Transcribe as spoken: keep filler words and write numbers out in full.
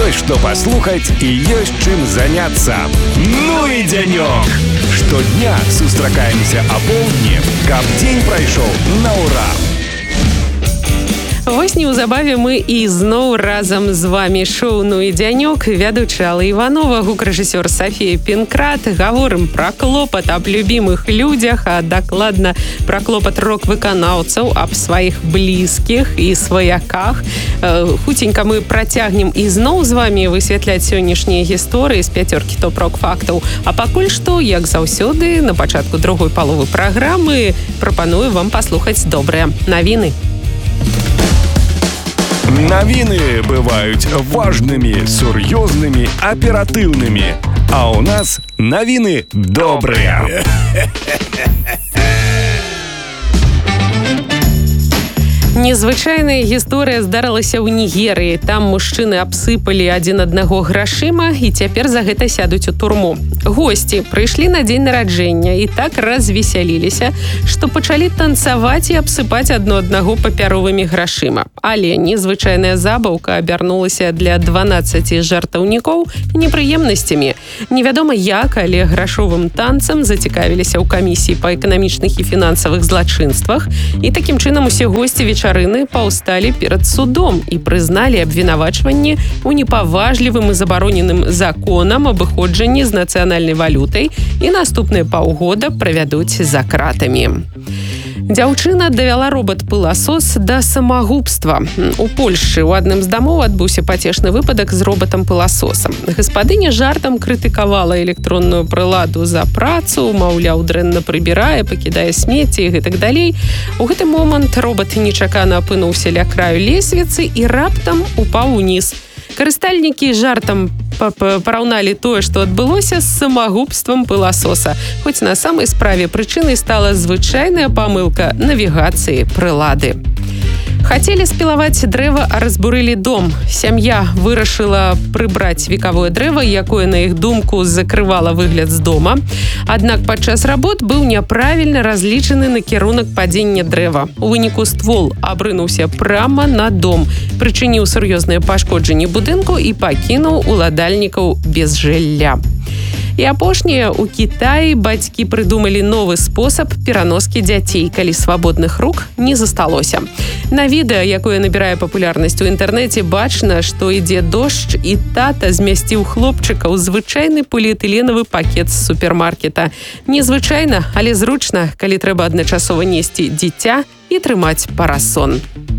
Ёсць што паслухаць і ёсць чым заняцца. Ну і дзянёк! Штодня сустракаемся апоўдні, каб дзень прайшоў на ўра. Вось неўзабаве мы ізноў разам з вами шоу «Ну і дзянёк», вядучая Алла Іванова, гукарэжысёр Сафія Пінкрат. Гаворым пра клопат аб любімых людзях, а дакладна пра клопат рок-выканаўцаў, аб сваіх блізкіх і сваяках. Хуценька мы працягнем ізноў з вами высвятляць сённяшнія гісторыі з пяцёркі топ-рок-фактаў. А пакуль што, як заўсёды, на пачатку другой паловы праграмы прапаную вам паслухаць добрыя навіны. Навіны бываюць важнымі, сур'ёзнымі, аператыўнымі. А ў нас навіны добрыя. Незвычайная гісторыя здарылася ў Нігерыі. Там мужчыны абсыпалі адзін аднаго грашыма і цяпер за гэта сядуць у турму. Госці прыйшлі на дзень нараджэння і так развесяліліся, што пачалі танцаваць і абсыпаць адно аднаго папяровымі грашыма. Але незвычайная забаўка абярнулася для дванаццаці жартаўнікоў непрыемнасцямі. Невядома як, але грашовым танцам зацікавіліся ў камісіі па эканамічных і фінансавых злачынствах, і такім чынам усе госці вечарыны паўсталі перад судом і прызналі абвінавачванні ў непаважлівым і забароненым законам абыходжанні з нацыянальнай валютай і наступныя паўгода правядуць за кратамі. Дзяўчына давяла робат-пыласос да самагубства. У Польшчы ў адным з дамоў адбыўся пацешны выпадак з робатам-пыласосам. Гаспадыня жартам крытыкавала электронную прыладу за працу, маўляў, дрэнна прыбірае, пакідае смецце і гэтак далей. У гэты момант робат нечакана апынуўся ля краю лесвіцы і раптам упаў уніз. Карыстальнікі жартам параўналі тое, што адбылося, з самагубствам пыласоса. Хоць на самай справе прычынай стала звычайная памылка навігацыі прылады. Хацелі спілаваць дрэва, а разбурылі дом. Сям'я вырашыла прыбраць векавое дрэва, якое, на іх думку, закрывала выгляд з дома. Аднак падчас работ быў няправільна разлічаны накірунак падзення дрэва. У выніку ствол абрынуўся прама на дом, прычыніў сур'ёзныя пашкоджанні будынку і пакінуў уладальнікаў без жылля. І апошняе, у Кітаі бацькі прыдумалі новы спосаб пераноскі дзяцей, калі свабодных рук не засталося. На відэа, якое набірае папулярнасць у інтэрнэце, бачна, што ідзе дождж, і тата змясціў хлопчыка ў звычайны поліэтыленавы пакет з супермаркета. Незвычайна, але зручна, калі трэба адначасова несці дзіця і трымаць парасон.